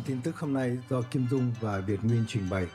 tin tức hôm nay do Kim Dung và Việt Nguyên trình bày.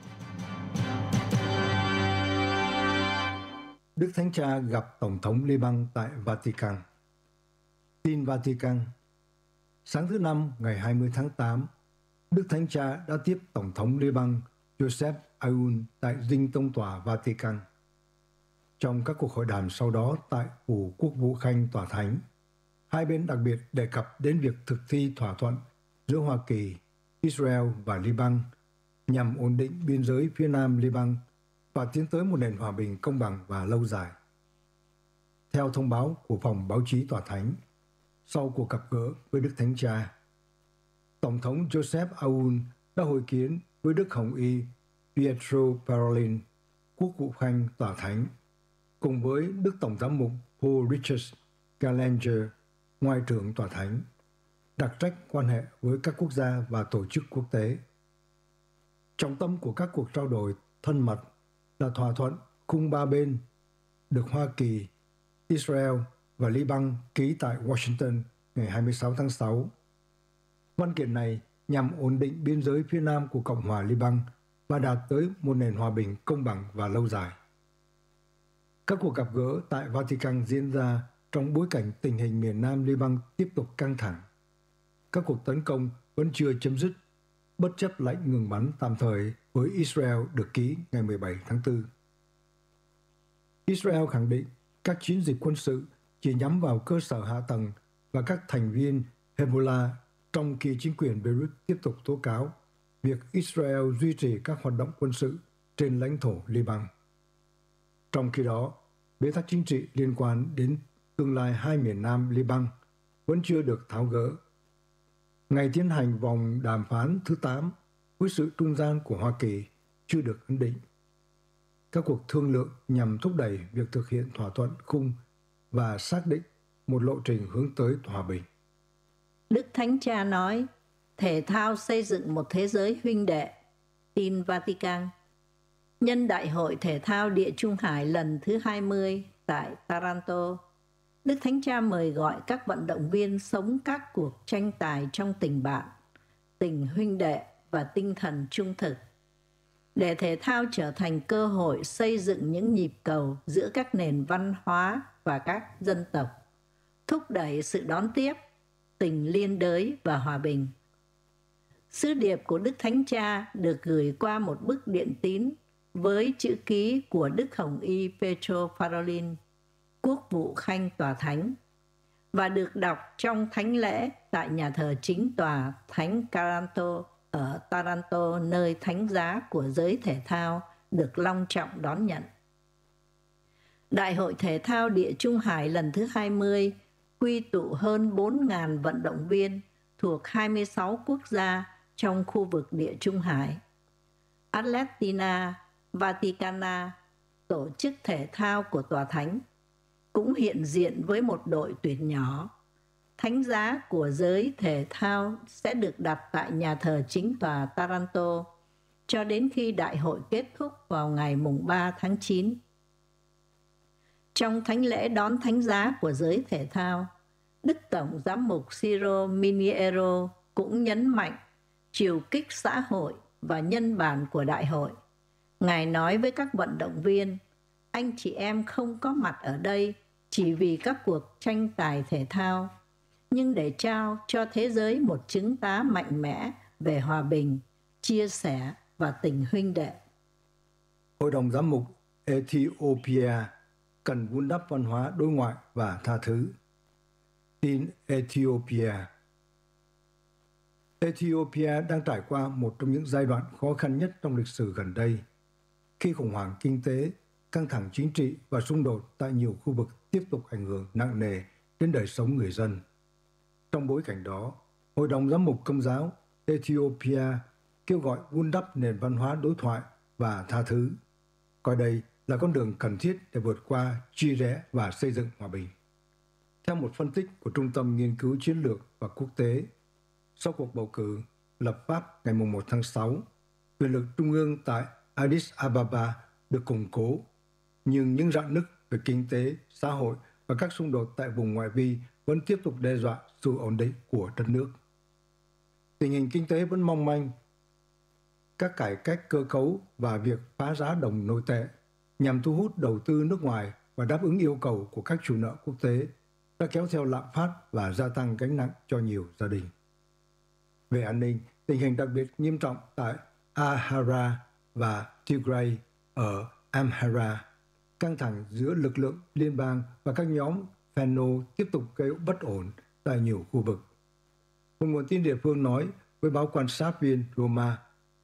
Đức Thánh Cha gặp Tổng thống Liban tại Vatican. Tin Vatican. Sáng thứ Năm ngày 20 tháng 8, Đức Thánh Cha đã tiếp Tổng thống Liban Joseph Aoun tại Dinh Tông tòa Vatican. Trong các cuộc hội đàm sau đó tại Phủ Quốc vụ Khanh Tòa Thánh, hai bên đặc biệt đề cập đến việc thực thi thỏa thuận giữa Hoa Kỳ, Israel và Liban nhằm ổn định biên giới phía nam Liban và tiến tới một nền hòa bình công bằng và lâu dài. Theo thông báo của phòng báo chí Tòa Thánh, sau cuộc gặp gỡ với Đức Thánh Cha, Tổng thống Joseph Aoun đã hội kiến với Đức Hồng Y Pietro Parolin, Quốc vụ Khanh Tòa Thánh, cùng với Đức Tổng giám mục Paul Richard Gallagher, Ngoại trưởng Tòa Thánh, đặc trách quan hệ với các quốc gia và tổ chức quốc tế. Trọng tâm của các cuộc trao đổi thân mật là thỏa thuận khung ba bên được Hoa Kỳ, Israel và Liban ký tại Washington ngày 26 tháng 6. Văn kiện này nhằm ổn định biên giới phía nam của Cộng hòa Liban và đạt tới một nền hòa bình công bằng và lâu dài. Các cuộc gặp gỡ tại Vatican diễn ra trong bối cảnh tình hình miền nam Liban tiếp tục căng thẳng. Các cuộc tấn công vẫn chưa chấm dứt, bất chấp lệnh ngừng bắn tạm thời với Israel được ký ngày 17 tháng 4. Israel khẳng định các chiến dịch quân sự chỉ nhắm vào cơ sở hạ tầng và các thành viên Hezbollah, trong khi chính quyền Beirut tiếp tục tố cáo việc Israel duy trì các hoạt động quân sự trên lãnh thổ Liban. Trong khi đó, bế tắc chính trị liên quan đến tương lai hai miền nam Liban vẫn chưa được tháo gỡ. Ngày tiến hành vòng đàm phán thứ 8 với sự trung gian của Hoa Kỳ chưa được ấn định. Các cuộc thương lượng nhằm thúc đẩy việc thực hiện thỏa thuận khung và xác định một lộ trình hướng tới hòa bình. Đức Thánh Cha nói, thể thao xây dựng một thế giới huynh đệ. Tin Vatican. Nhân Đại hội Thể thao Địa Trung Hải lần thứ 20 tại Taranto, Đức Thánh Cha mời gọi các vận động viên sống các cuộc tranh tài trong tình bạn, tình huynh đệ và tinh thần trung thực, để thể thao trở thành cơ hội xây dựng những nhịp cầu giữa các nền văn hóa và các dân tộc, thúc đẩy sự đón tiếp, tình liên đới và hòa bình. Sứ điệp của Đức Thánh Cha được gửi qua một bức điện tín với chữ ký của Đức Hồng Y Pietro Parolin, Quốc vụ Khanh Tòa Thánh, và được đọc trong thánh lễ tại nhà thờ chính tòa Thánh Caranto ở Taranto, nơi thánh giá của giới thể thao được long trọng đón nhận. Đại hội Thể thao Địa Trung Hải lần thứ 20 quy tụ hơn 4.000 vận động viên thuộc 26 quốc gia trong khu vực Địa Trung Hải. Atletina Vaticana, tổ chức thể thao của Tòa Thánh, cũng hiện diện với một đội tuyển nhỏ. Thánh giá của giới thể thao sẽ được đặt tại nhà thờ chính tòa Taranto cho đến khi đại hội kết thúc vào ngày mùng 3 tháng 9. Trong thánh lễ đón thánh giá của giới thể thao, Đức Tổng giám mục Ciro Miniero cũng nhấn mạnh chiều kích xã hội và nhân bản của đại hội. Ngài nói với các vận động viên, anh chị em không có mặt ở đây chỉ vì các cuộc tranh tài thể thao, nhưng để trao cho thế giới một chứng tá mạnh mẽ về hòa bình, chia sẻ và tình huynh đệ. Hội đồng giám mục Ethiopia cần vun đắp văn hóa đối ngoại và tha thứ. Tin Ethiopia. Ethiopia đang trải qua một trong những giai đoạn khó khăn nhất trong lịch sử gần đây, khi khủng hoảng kinh tế, căng thẳng chính trị và xung đột tại nhiều khu vực tiếp tục ảnh hưởng nặng nề đến đời sống người dân. Trong bối cảnh đó, Hội đồng giám mục Công giáo Ethiopia kêu gọi vun đắp nền văn hóa đối thoại và tha thứ, coi đây là con đường cần thiết để vượt qua chia rẽ và xây dựng hòa bình. Theo một phân tích của Trung tâm Nghiên cứu Chiến lược và Quốc tế, sau cuộc bầu cử lập pháp ngày 1 tháng 6, quyền lực trung ương tại Addis Ababa được củng cố, nhưng những rạn nứt về kinh tế, xã hội và các xung đột tại vùng ngoại vi vẫn tiếp tục đe dọa sự ổn định của đất nước. Tình hình kinh tế vẫn mong manh. Các cải cách cơ cấu và việc phá giá đồng nội tệ nhằm thu hút đầu tư nước ngoài và đáp ứng yêu cầu của các chủ nợ quốc tế đã kéo theo lạm phát và gia tăng gánh nặng cho nhiều gia đình. Về an ninh, tình hình đặc biệt nghiêm trọng tại Ahara và Tigray ở Amhara. Căng thẳng giữa lực lượng liên bang và các nhóm Phano tiếp tục gây bất ổn tại nhiều khu vực. Một nguồn tin địa phương nói với báo quan sát viên Roma,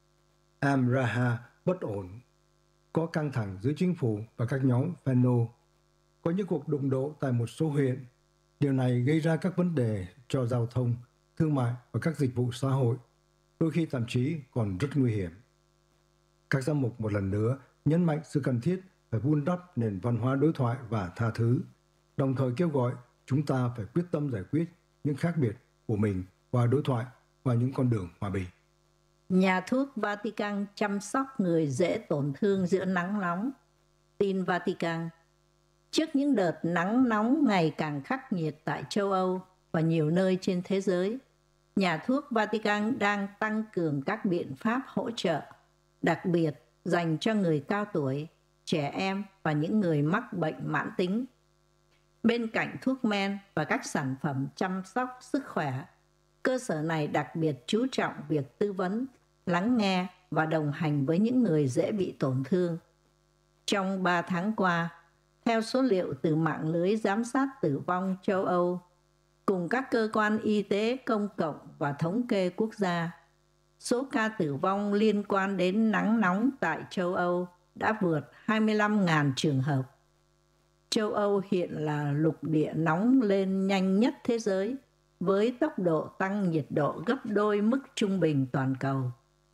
Amraha bất ổn, có căng thẳng giữa chính phủ và các nhóm Phano, có những cuộc đụng độ tại một số huyện. Điều này gây ra các vấn đề cho giao thông, thương mại và các dịch vụ xã hội, đôi khi thậm chí còn rất nguy hiểm. Các giám mục một lần nữa nhấn mạnh sự cần thiết phải vun đắp nền văn hóa đối thoại và tha thứ, đồng thời kêu gọi chúng ta phải quyết tâm giải quyết những khác biệt của mình qua đối thoại và những con đường hòa bình. Nhà thuốc Vatican chăm sóc người dễ tổn thương giữa nắng nóng. Tin Vatican. Trước những đợt nắng nóng ngày càng khắc nghiệt tại châu Âu và nhiều nơi trên thế giới, nhà thuốc Vatican đang tăng cường các biện pháp hỗ trợ, đặc biệt dành cho người cao tuổi, trẻ em và những người mắc bệnh mãn tính. Bên cạnh thuốc men và các sản phẩm chăm sóc sức khỏe, cơ sở này đặc biệt chú trọng việc tư vấn, lắng nghe và đồng hành với những người dễ bị tổn thương. Trong 3 tháng qua, theo số liệu từ mạng lưới giám sát tử vong châu Âu, cùng các cơ quan y tế công cộng và thống kê quốc gia, số ca tử vong liên quan đến nắng nóng tại châu Âu đã vượt 25.000 trường hợp. Châu Âu hiện là lục địa nóng lên nhanh nhất thế giới, với tốc độ tăng nhiệt độ gấp đôi mức trung bình toàn cầu.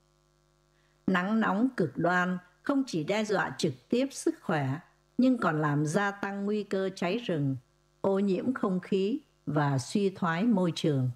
Nắng nóng cực đoan không chỉ đe dọa trực tiếp sức khỏe, nhưng còn làm gia tăng nguy cơ cháy rừng, ô nhiễm không khí và suy thoái môi trường.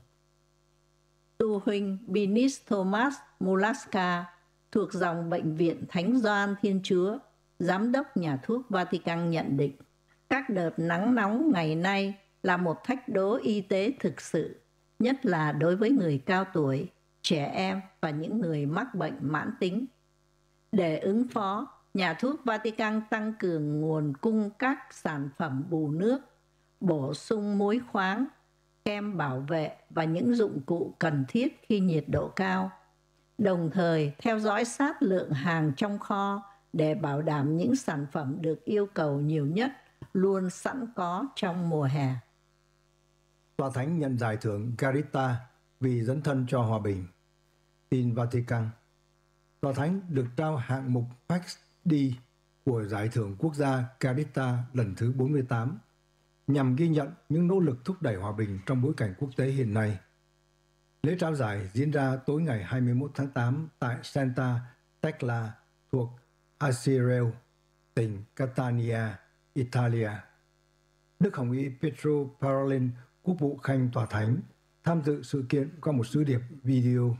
Tu huynh Binis Thomas Mulaska thuộc dòng Bệnh viện Thánh Gioan Thiên Chúa, giám đốc nhà thuốc Vatican nhận định, các đợt nắng nóng ngày nay là một thách đố y tế thực sự, nhất là đối với người cao tuổi, trẻ em và những người mắc bệnh mãn tính. Để ứng phó, nhà thuốc Vatican tăng cường nguồn cung các sản phẩm bù nước, bổ sung muối khoáng, kem bảo vệ và những dụng cụ cần thiết khi nhiệt độ cao, đồng thời theo dõi sát lượng hàng trong kho để bảo đảm những sản phẩm được yêu cầu nhiều nhất luôn sẵn có trong mùa hè. Tòa Thánh nhận giải thưởng Carita vì dấn thân cho hòa bình. Tin Vatican. Tòa Thánh được trao hạng mục Pax Dei của Giải thưởng Quốc gia Carita lần thứ 48, nhằm ghi nhận những nỗ lực thúc đẩy hòa bình trong bối cảnh quốc tế hiện nay. Lễ trao giải diễn ra tối ngày 21 tháng 8 tại Santa Tecla thuộc Asireo, tỉnh Catania, Italia. Đức Hồng y Pietro Parolin, Quốc vụ Khanh Tòa Thánh, tham dự sự kiện qua một sứ điệp video.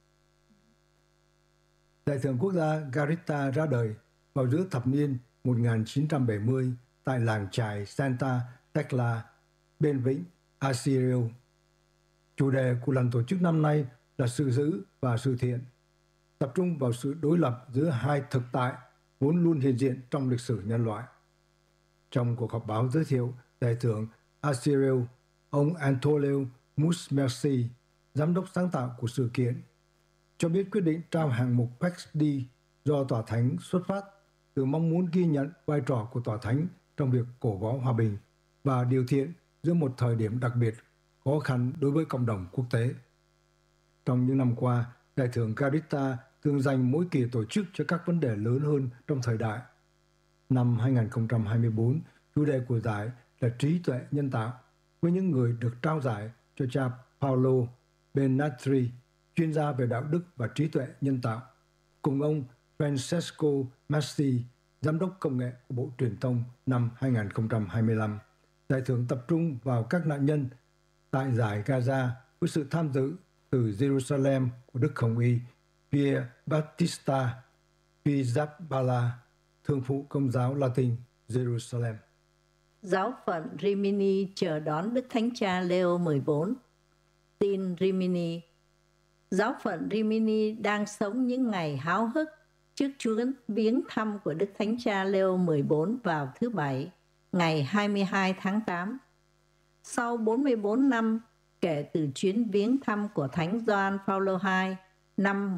Giải thưởng quốc gia Carita ra đời vào giữa thập niên 1970 tại làng chài Santa Tecla, bên vịnh Asireo. Chủ đề của lần tổ chức năm nay là sự dữ và sự thiện, tập trung vào sự đối lập giữa hai thực tại vốn luôn hiện diện trong lịch sử nhân loại. Trong cuộc họp báo giới thiệu giải thưởng Asireo, ông Antonio Musmersi, giám đốc sáng tạo của sự kiện, cho biết quyết định trao hạng mục Pax Dei do Tòa Thánh xuất phát từ mong muốn ghi nhận vai trò của Tòa Thánh trong việc cổ võ hòa bình và điều thiện giữa một thời điểm đặc biệt khó khăn đối với cộng đồng quốc tế. Trong những năm qua, giải thưởng Carita thường dành mỗi kỳ tổ chức cho các vấn đề lớn hơn trong thời đại. Năm 2024, chủ đề của giải là trí tuệ nhân tạo, với những người được trao giải cho cha Paolo Benatri, chuyên gia về đạo đức và trí tuệ nhân tạo, cùng ông Francesco Massi, giám đốc công nghệ của Bộ Truyền thông năm 2025. Giải thưởng tập trung vào các nạn nhân tại giải Gaza với sự tham dự từ Jerusalem của Đức Hồng y Pier Battista Pizzaballa, thương phụ Công giáo Latin Jerusalem. Giáo phận Rimini chờ đón Đức Thánh Cha Leo 14. Tin Rimini. giáo phận Rimini đang sống những ngày háo hức trước chuyến viếng thăm của Đức Thánh Cha Leo 14 vào thứ Bảy, ngày 22 tháng 8. Sau 44 năm kể từ chuyến viếng thăm của Thánh Gioan Phaolô II năm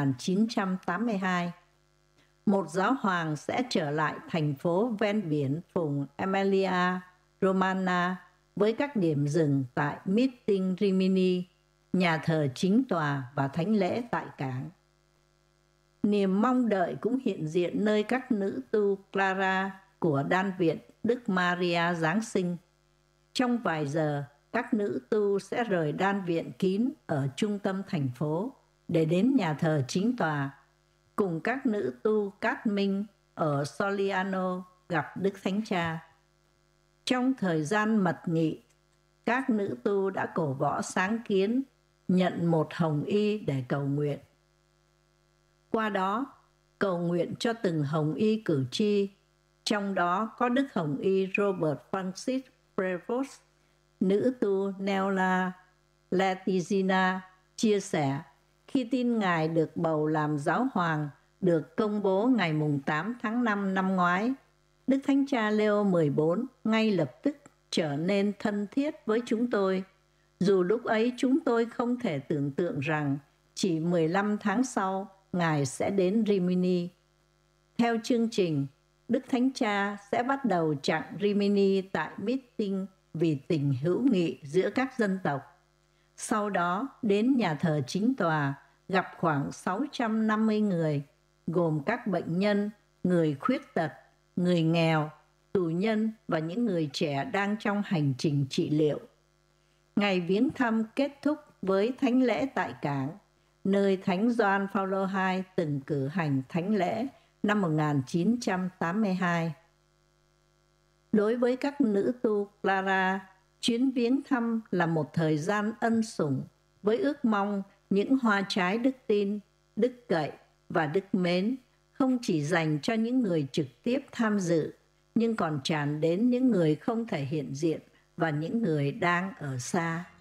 1982, một giáo hoàng sẽ trở lại thành phố ven biển vùng Emilia Romagna với các điểm dừng tại Meeting Rimini, nhà thờ chính tòa và thánh lễ tại cảng. Niềm mong đợi cũng hiện diện nơi các nữ tu Clara của Đan viện Đức Maria Giáng sinh. Trong vài giờ, các nữ tu sẽ rời đan viện kín ở trung tâm thành phố để đến nhà thờ chính tòa, cùng các nữ tu Cát Minh ở Soliano gặp Đức Thánh Cha. Trong thời gian mật nghị, các nữ tu đã cổ võ sáng kiến nhận một hồng y để cầu nguyện. Qua đó, cầu nguyện cho từng hồng y cử tri, trong đó có Đức Hồng y Robert Francis Prevost. Nữ tu Neola Letizina chia sẻ, khi tin Ngài được bầu làm giáo hoàng được công bố ngày 8 tháng 5 năm ngoái, Đức Thánh Cha Leo 14 ngay lập tức trở nên thân thiết với chúng tôi, dù lúc ấy chúng tôi không thể tưởng tượng rằng chỉ 15 tháng sau Ngài sẽ đến Rimini. Theo chương trình, Đức Thánh Cha sẽ bắt đầu chặng Rimini tại Meeting vì tình hữu nghị giữa các dân tộc. Sau đó đến nhà thờ chính tòa gặp khoảng 650 người, gồm các bệnh nhân, người khuyết tật, người nghèo, tù nhân và những người trẻ đang trong hành trình trị liệu. Ngày viếng thăm kết thúc với thánh lễ tại cảng, nơi Thánh Gioan Phaolô II từng cử hành thánh lễ năm 1982. Đối với các nữ tu Clara, chuyến viếng thăm là một thời gian ân sủng với ước mong những hoa trái đức tin, đức cậy và đức mến không chỉ dành cho những người trực tiếp tham dự, nhưng còn tràn đến những người không thể hiện diện và những người đang ở xa.